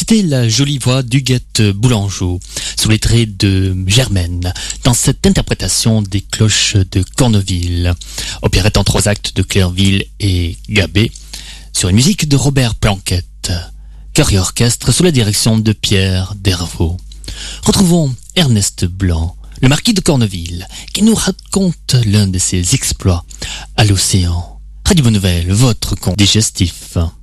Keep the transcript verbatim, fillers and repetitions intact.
C'était la jolie voix d'Huguette Boulangeau, sous les traits de Germaine, dans cette interprétation des cloches de Corneville, opérette en trois actes de Clerville et Gabet, sur une musique de Robert Planquette, chœur et orchestre sous la direction de Pierre Dervaux. Retrouvons Ernest Blanc, le marquis de Corneville, qui nous raconte l'un de ses exploits à l'océan. Radio Bonne Nouvelle, votre compte digestif.